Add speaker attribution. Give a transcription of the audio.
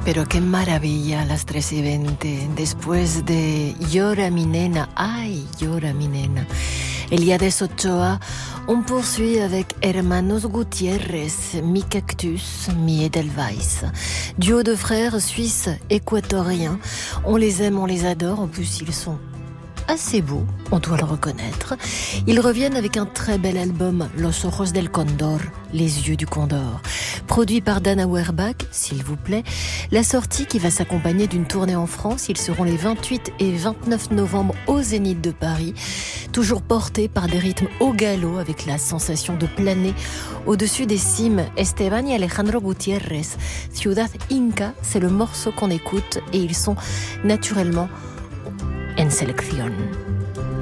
Speaker 1: Pero qué maravilla las 3:20. Después de Llora mi nena, ay, llora mi nena. Eliades Ochoa, on poursuit avec Hermanos Gutiérrez, Mi Cactus, Mi Edelweiss. Duo de frères suisses équatoriens. On les aime, on les adore. En plus, ils sont assez beaux, on doit le reconnaître. Ils reviennent avec un très bel album, Los Ojos del Condor, Les Yeux du Condor. Produit par Dan Auerbach, s'il vous plaît. La sortie qui va s'accompagner d'une tournée en France. Ils seront les 28 et 29 novembre au Zénith de Paris. Toujours portés par des rythmes au galop avec la sensation de planer au-dessus des cimes. Esteban y Alejandro Gutiérrez, Ciudad Inca, c'est le morceau qu'on écoute et ils sont naturellement en selección.